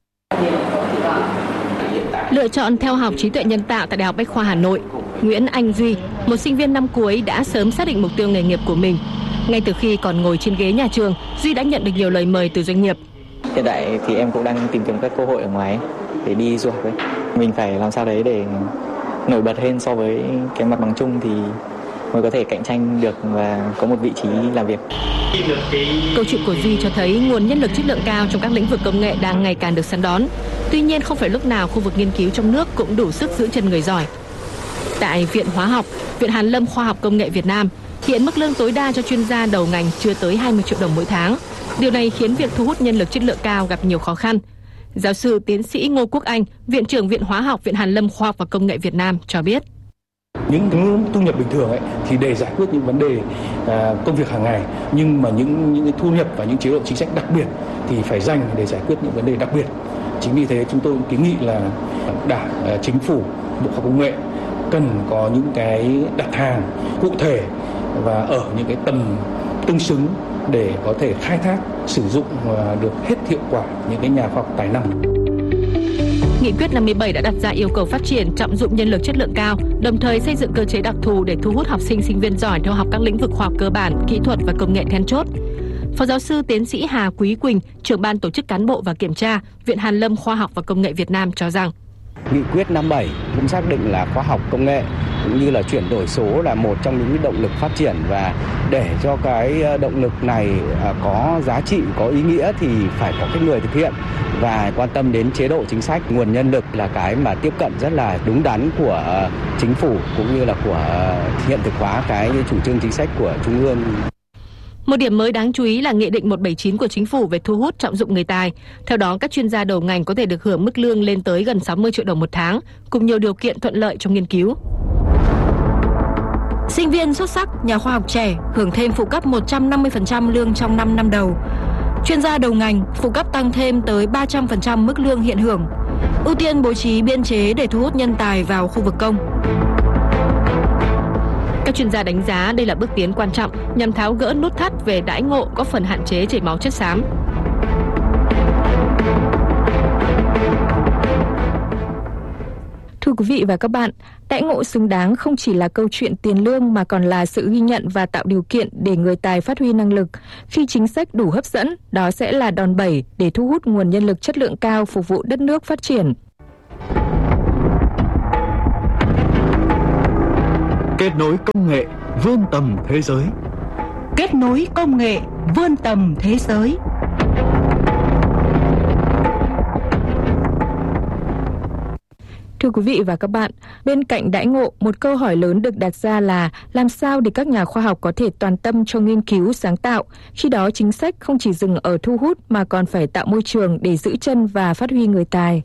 Lựa chọn theo học trí tuệ nhân tạo tại Đại học Bách khoa Hà Nội, Nguyễn Anh Duy, một sinh viên năm cuối đã sớm xác định mục tiêu nghề nghiệp của mình. Ngay từ khi còn ngồi trên ghế nhà trường, Duy đã nhận được nhiều lời mời từ doanh nghiệp. Hiện tại thì em cũng đang tìm kiếm các cơ hội ở ngoài để đi du học ấy. Mình phải làm sao đấy để nổi bật hơn so với cái mặt bằng chung thì mới có thể cạnh tranh được và có một vị trí làm việc. Câu chuyện của Duy cho thấy nguồn nhân lực chất lượng cao trong các lĩnh vực công nghệ đang ngày càng được săn đón. Tuy nhiên không phải lúc nào khu vực nghiên cứu trong nước cũng đủ sức giữ chân người giỏi. Tại Viện Hóa học, Viện Hàn lâm Khoa học Công nghệ Việt Nam, hiện mức lương tối đa cho chuyên gia đầu ngành chưa tới 20 triệu đồng mỗi tháng. Điều này khiến việc thu hút nhân lực chất lượng cao gặp nhiều khó khăn. Giáo sư tiến sĩ Ngô Quốc Anh, Viện trưởng Viện Hóa học, Viện Hàn lâm Khoa học và Công nghệ Việt Nam cho biết. Những thu nhập bình thường ấy, thì để giải quyết những vấn đề công việc hàng ngày, nhưng mà những thu nhập và những chế độ chính sách đặc biệt thì phải dành để giải quyết những vấn đề đặc biệt. Chính vì thế chúng tôi kiến nghị là Đảng, Chính phủ, Bộ Khoa học Công nghệ cần có những cái đặt hàng cụ thể và ở những cái tầm tương xứng để có thể khai thác, sử dụng được hết hiệu quả những cái nhà khoa học tài năng. Nghị quyết 57 đã đặt ra yêu cầu phát triển, trọng dụng nhân lực chất lượng cao, đồng thời xây dựng cơ chế đặc thù để thu hút học sinh, sinh viên giỏi theo học các lĩnh vực khoa học cơ bản, kỹ thuật và công nghệ then chốt. Phó giáo sư tiến sĩ Hà Quý Quỳnh, trưởng ban tổ chức cán bộ và kiểm tra, Viện Hàn lâm Khoa học và Công nghệ Việt Nam cho rằng Nghị quyết 57 cũng xác định là khoa học công nghệ cũng như là chuyển đổi số là một trong những động lực phát triển, và để cho cái động lực này có giá trị, có ý nghĩa thì phải có cái người thực hiện và quan tâm đến chế độ chính sách. Nguồn nhân lực là cái mà tiếp cận rất là đúng đắn của chính phủ cũng như là của hiện thực hóa cái chủ trương chính sách của Trung ương. Một điểm mới đáng chú ý là Nghị định 179 của Chính phủ về thu hút trọng dụng người tài. Theo đó, các chuyên gia đầu ngành có thể được hưởng mức lương lên tới gần 60 triệu đồng một tháng, cùng nhiều điều kiện thuận lợi trong nghiên cứu. Sinh viên xuất sắc, nhà khoa học trẻ hưởng thêm phụ cấp 150% lương trong 5 năm đầu. Chuyên gia đầu ngành phụ cấp tăng thêm tới 300% mức lương hiện hưởng. Ưu tiên bố trí biên chế để thu hút nhân tài vào khu vực công. Các Các chuyên gia đánh giá đây là bước tiến quan trọng nhằm tháo gỡ nút thắt về đãi ngộ có phần hạn chế chảy máu chất xám. Thưa quý vị và các bạn, đãi ngộ xứng đáng không chỉ là câu chuyện tiền lương mà còn là sự ghi nhận và tạo điều kiện để người tài phát huy năng lực. Khi chính sách đủ hấp dẫn, đó sẽ là đòn bẩy để thu hút nguồn nhân lực chất lượng cao phục vụ đất nước phát triển. Kết nối công nghệ vươn tầm thế giới. Kết nối công nghệ vươn tầm thế giới. Thưa quý vị và các bạn, bên cạnh đãi ngộ, một câu hỏi lớn được đặt ra là làm sao để các nhà khoa học có thể toàn tâm cho nghiên cứu sáng tạo, khi đó chính sách không chỉ dừng ở thu hút mà còn phải tạo môi trường để giữ chân và phát huy người tài.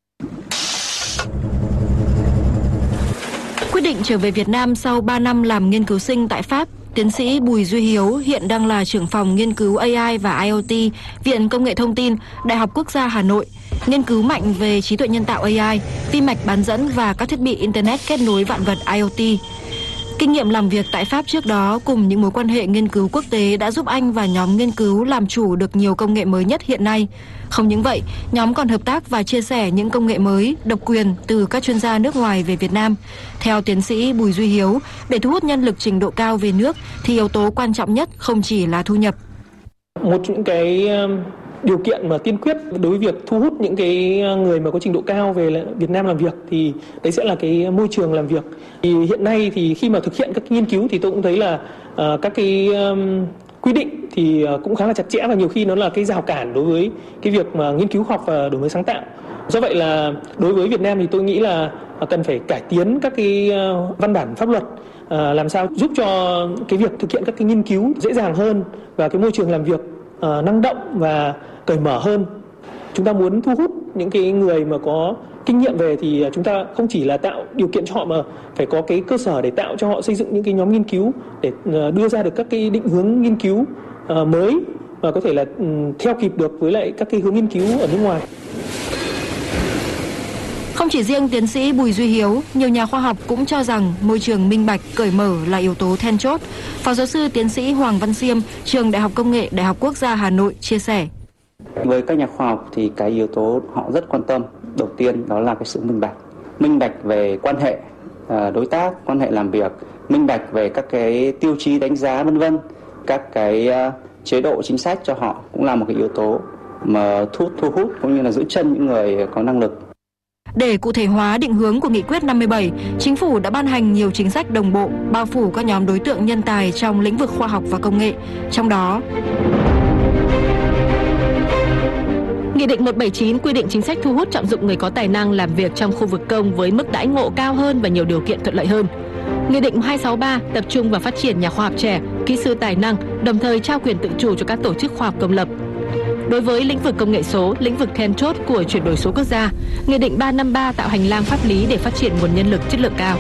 Quyết định trở về Việt Nam sau 3 năm làm nghiên cứu sinh tại Pháp, tiến sĩ Bùi Duy Hiếu hiện đang là trưởng phòng nghiên cứu AI và IoT, Viện Công nghệ Thông tin, Đại học Quốc gia Hà Nội, nghiên cứu mạnh về trí tuệ nhân tạo AI, vi mạch bán dẫn và các thiết bị Internet kết nối vạn vật IoT. Kinh nghiệm làm việc tại Pháp trước đó cùng những mối quan hệ nghiên cứu quốc tế đã giúp anh và nhóm nghiên cứu làm chủ được nhiều công nghệ mới nhất hiện nay. Không những vậy, nhóm còn hợp tác và chia sẻ những công nghệ mới, độc quyền từ các chuyên gia nước ngoài về Việt Nam. Theo tiến sĩ Bùi Duy Hiếu, để thu hút nhân lực trình độ cao về nước thì yếu tố quan trọng nhất không chỉ là thu nhập. Một những cái điều kiện mà tiên quyết đối với việc thu hút những cái người mà có trình độ cao về Việt Nam làm việc thì đấy sẽ là cái môi trường làm việc. Thì hiện nay thì khi mà thực hiện các nghiên cứu thì tôi cũng thấy là các cái quy định thì cũng khá là chặt chẽ và nhiều khi nó là cái rào cản đối với cái việc mà nghiên cứu khoa học và đổi mới sáng tạo. Do vậy là đối với Việt Nam thì tôi nghĩ là cần phải cải tiến các cái văn bản pháp luật làm sao giúp cho cái việc thực hiện các cái nghiên cứu dễ dàng hơn và cái môi trường làm việc năng động và cởi mở hơn. Chúng ta muốn thu hút những cái người mà có kinh nghiệm về thì chúng ta không chỉ là tạo điều kiện cho họ mà phải có cái cơ sở để tạo cho họ xây dựng những cái nhóm nghiên cứu để đưa ra được các cái định hướng nghiên cứu mới và có thể là theo kịp được với lại các cái hướng nghiên cứu ở nước ngoài. Không chỉ riêng tiến sĩ Bùi Duy Hiếu, nhiều nhà khoa học cũng cho rằng môi trường minh bạch, cởi mở là yếu tố then chốt. Phó giáo sư tiến sĩ Hoàng Văn Xiêm, trường Đại học Công nghệ Đại học Quốc gia Hà Nội chia sẻ. Với các nhà khoa học thì cái yếu tố họ rất quan tâm, đầu tiên đó là cái sự minh bạch. Minh bạch về quan hệ đối tác, quan hệ làm việc, minh bạch về các cái tiêu chí đánh giá vân vân, các cái chế độ chính sách cho họ cũng là một cái yếu tố mà thu hút cũng như là giữ chân những người có năng lực. Để cụ thể hóa định hướng của Nghị quyết 57, Chính phủ đã ban hành nhiều chính sách đồng bộ, bao phủ các nhóm đối tượng nhân tài trong lĩnh vực khoa học và công nghệ. Trong đó, Nghị định 179 quy định chính sách thu hút trọng dụng người có tài năng làm việc trong khu vực công với mức đãi ngộ cao hơn và nhiều điều kiện thuận lợi hơn. Nghị định 263 tập trung vào phát triển nhà khoa học trẻ, kỹ sư tài năng, đồng thời trao quyền tự chủ cho các tổ chức khoa học công lập. Đối với lĩnh vực công nghệ số, lĩnh vực then chốt của chuyển đổi số quốc gia, Nghị định 353 tạo hành lang pháp lý để phát triển nguồn nhân lực chất lượng cao.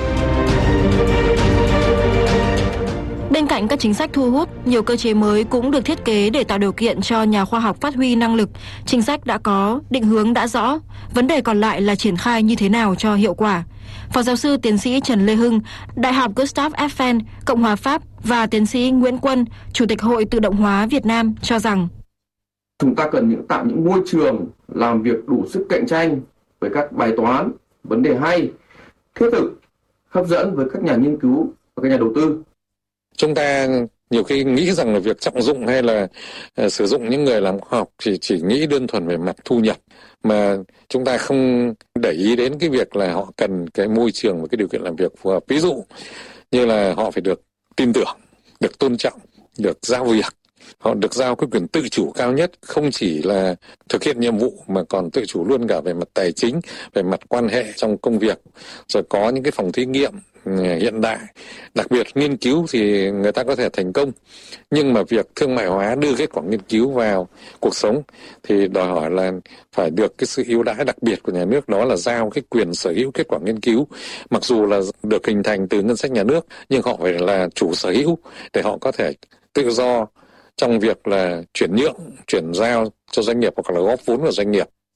Bên cạnh các chính sách thu hút, nhiều cơ chế mới cũng được thiết kế để tạo điều kiện cho nhà khoa học phát huy năng lực. Chính sách đã có, định hướng đã rõ, vấn đề còn lại là triển khai như thế nào cho hiệu quả. Phó giáo sư tiến sĩ Trần Lê Hưng, Đại học Gustave Eiffel, Cộng hòa Pháp và tiến sĩ Nguyễn Quân, Chủ tịch Hội Tự động hóa Việt Nam cho rằng chúng ta cần tạo những môi trường làm việc đủ sức cạnh tranh với các bài toán, vấn đề hay, thiết thực, hấp dẫn với các nhà nghiên cứu và các nhà đầu tư. Chúng ta nhiều khi nghĩ rằng là việc trọng dụng hay là sử dụng những người làm khoa học chỉ nghĩ đơn thuần về mặt thu nhập, mà chúng ta không để ý đến cái việc là họ cần cái môi trường và cái điều kiện làm việc phù hợp. Ví dụ như là họ phải được tin tưởng, được tôn trọng, được giao việc. Họ được giao cái quyền tự chủ cao nhất, không chỉ là thực hiện nhiệm vụ mà còn tự chủ luôn cả về mặt tài chính, về mặt quan hệ trong công việc. Rồi có những cái phòng thí nghiệm hiện đại, đặc biệt nghiên cứu thì người ta có thể thành công. Nhưng mà việc thương mại hóa đưa kết quả nghiên cứu vào cuộc sống thì đòi hỏi là phải được cái sự ưu đãi đặc biệt của nhà nước, đó là giao cái quyền sở hữu kết quả nghiên cứu. Mặc dù là được hình thành từ ngân sách nhà nước, nhưng họ phải là chủ sở hữu để họ có thể tự do trong việc là chuyển nhượng, chuyển giao cho doanh nghiệp hoặc là góp vốn vào doanh nghiệp.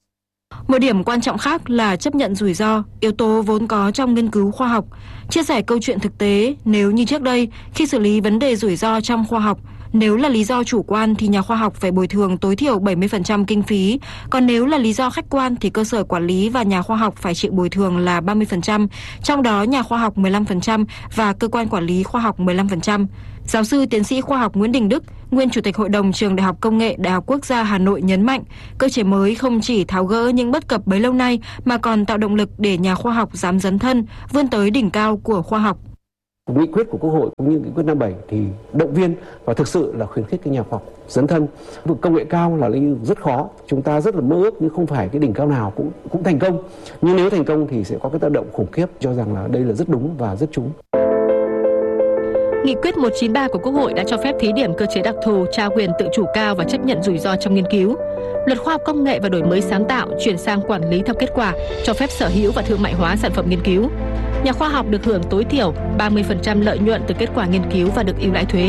Một điểm quan trọng khác là chấp nhận rủi ro, yếu tố vốn có trong nghiên cứu khoa học. Chia sẻ câu chuyện thực tế, nếu như trước đây, khi xử lý vấn đề rủi ro trong khoa học, nếu là lý do chủ quan thì nhà khoa học phải bồi thường tối thiểu 70% kinh phí, còn nếu là lý do khách quan thì cơ sở quản lý và nhà khoa học phải chịu bồi thường là 30%, trong đó nhà khoa học 15% và cơ quan quản lý khoa học 15%. Giáo sư tiến sĩ khoa học Nguyễn Đình Đức, nguyên Chủ tịch Hội đồng Trường Đại học Công nghệ Đại học Quốc gia Hà Nội nhấn mạnh, cơ chế mới không chỉ tháo gỡ những bất cập bấy lâu nay mà còn tạo động lực để nhà khoa học dám dấn thân, vươn tới đỉnh cao của khoa học. Nghị quyết của Quốc hội cũng như nghị quyết 57 thì động viên và thực sự là khuyến khích các nhà khoa học dấn thân. Vực công nghệ cao là lĩnh vực rất khó, chúng ta rất là mơ ước nhưng không phải cái đỉnh cao nào cũng thành công. Nhưng nếu thành công thì sẽ có cái tác động khủng khiếp, cho rằng là đây là rất đúng và rất trúng. Nghị quyết 193 của Quốc hội đã cho phép thí điểm cơ chế đặc thù trao quyền tự chủ cao và chấp nhận rủi ro trong nghiên cứu. Luật khoa học công nghệ và đổi mới sáng tạo chuyển sang quản lý theo kết quả, cho phép sở hữu và thương mại hóa sản phẩm nghiên cứu. Nhà khoa học được hưởng tối thiểu 30% lợi nhuận từ kết quả nghiên cứu và được ưu đãi thuế.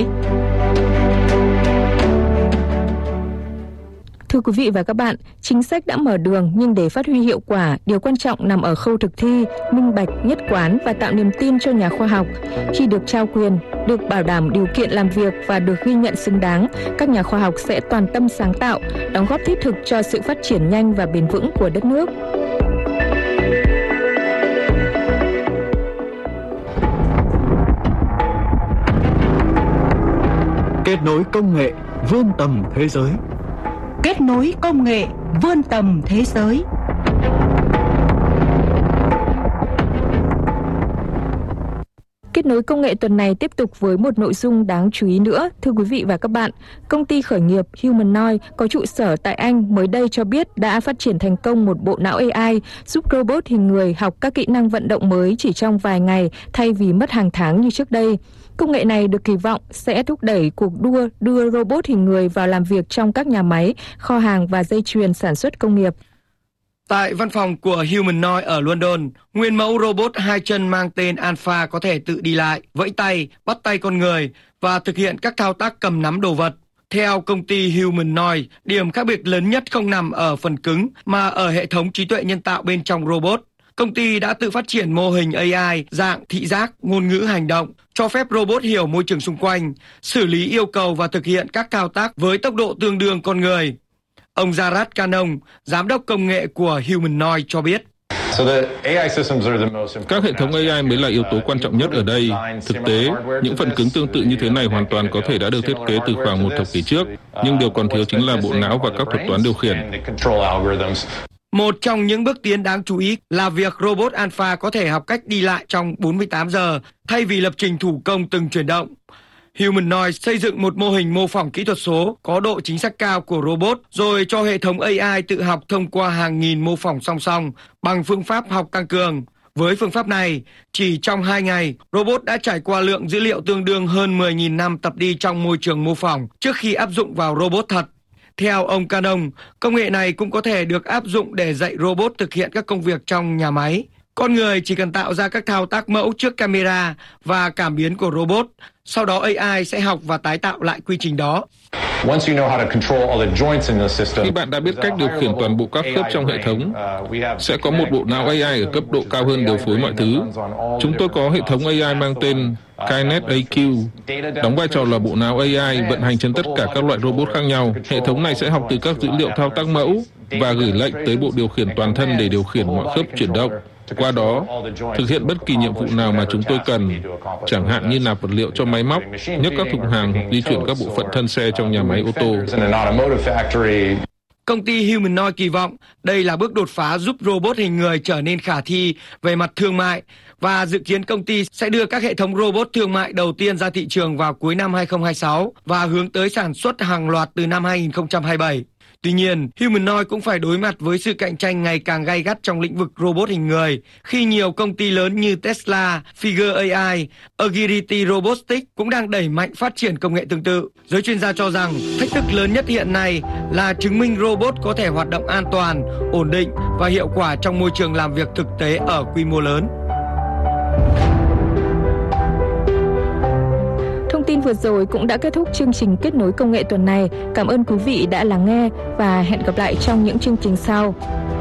Thưa quý vị và các bạn, chính sách đã mở đường nhưng để phát huy hiệu quả, điều quan trọng nằm ở khâu thực thi, minh bạch, nhất quán và tạo niềm tin cho nhà khoa học. Khi được trao quyền, được bảo đảm điều kiện làm việc và được ghi nhận xứng đáng, các nhà khoa học sẽ toàn tâm sáng tạo, đóng góp thiết thực cho sự phát triển nhanh và bền vững của đất nước. Kết nối công nghệ vươn tầm thế giới. Kết nối công nghệ vươn tầm thế giới. Kết nối công nghệ tuần này tiếp tục với một nội dung đáng chú ý nữa. Thưa quý vị và các bạn, công ty khởi nghiệp Humanoid có trụ sở tại Anh mới đây cho biết đã phát triển thành công một bộ não AI giúp robot hình người học các kỹ năng vận động mới chỉ trong vài ngày thay vì mất hàng tháng như trước đây. Công nghệ này được kỳ vọng sẽ thúc đẩy cuộc đua đưa robot hình người vào làm việc trong các nhà máy, kho hàng và dây chuyền sản xuất công nghiệp. Tại văn phòng của Humanoid ở London, nguyên mẫu robot hai chân mang tên Alpha có thể tự đi lại, vẫy tay, bắt tay con người và thực hiện các thao tác cầm nắm đồ vật. Theo công ty Humanoid, điểm khác biệt lớn nhất không nằm ở phần cứng mà ở hệ thống trí tuệ nhân tạo bên trong robot. Công ty đã tự phát triển mô hình AI dạng thị giác, ngôn ngữ hành động, cho phép robot hiểu môi trường xung quanh, xử lý yêu cầu và thực hiện các thao tác với tốc độ tương đương con người. Ông Jarrad Canong, giám đốc công nghệ của Humanoid cho biết. Các hệ thống AI mới là yếu tố quan trọng nhất ở đây. Thực tế, những phần cứng tương tự như thế này hoàn toàn có thể đã được thiết kế từ khoảng một thập kỷ trước, nhưng điều còn thiếu chính là bộ não và các thuật toán điều khiển. Một trong những bước tiến đáng chú ý là việc robot Alpha có thể học cách đi lại trong 48 giờ thay vì lập trình thủ công từng chuyển động. Humanoid xây dựng một mô hình mô phỏng kỹ thuật số có độ chính xác cao của robot, rồi cho hệ thống AI tự học thông qua hàng nghìn mô phỏng song song bằng phương pháp học tăng cường. Với phương pháp này, chỉ trong 2 ngày, robot đã trải qua lượng dữ liệu tương đương hơn 10.000 năm tập đi trong môi trường mô phỏng trước khi áp dụng vào robot thật. Theo ông Canong, công nghệ này cũng có thể được áp dụng để dạy robot thực hiện các công việc trong nhà máy. Con người chỉ cần tạo ra các thao tác mẫu trước camera và cảm biến của robot, sau đó AI sẽ học và tái tạo lại quy trình đó. Khi bạn đã biết cách điều khiển toàn bộ các khớp trong hệ thống, sẽ có một bộ não AI ở cấp độ cao hơn điều phối mọi thứ. Chúng tôi có hệ thống AI mang tên Kinet AQ, đóng vai trò là bộ não AI vận hành trên tất cả các loại robot khác nhau. Hệ thống này sẽ học từ các dữ liệu thao tác mẫu và gửi lệnh tới bộ điều khiển toàn thân để điều khiển mọi khớp chuyển động. Qua đó, thực hiện bất kỳ nhiệm vụ nào mà chúng tôi cần, chẳng hạn như nạp vật liệu cho máy móc, nhấc các thùng hàng hoặc di chuyển các bộ phận thân xe trong nhà máy ô tô. Công ty Humanoid kỳ vọng đây là bước đột phá giúp robot hình người trở nên khả thi về mặt thương mại và dự kiến công ty sẽ đưa các hệ thống robot thương mại đầu tiên ra thị trường vào cuối năm 2026 và hướng tới sản xuất hàng loạt từ năm 2027. Tuy nhiên, Humanoid cũng phải đối mặt với sự cạnh tranh ngày càng gay gắt trong lĩnh vực robot hình người, khi nhiều công ty lớn như Tesla, Figure AI, Agility Robotics cũng đang đẩy mạnh phát triển công nghệ tương tự. Giới chuyên gia cho rằng, thách thức lớn nhất hiện nay là chứng minh robot có thể hoạt động an toàn, ổn định và hiệu quả trong môi trường làm việc thực tế ở quy mô lớn. Thông tin vừa rồi cũng đã kết thúc chương trình Kết nối công nghệ tuần này. Cảm ơn quý vị đã lắng nghe và hẹn gặp lại trong những chương trình sau.